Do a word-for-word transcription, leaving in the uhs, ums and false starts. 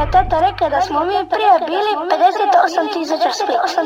tata rekla da smo mi prije bili pedeset osam tisuća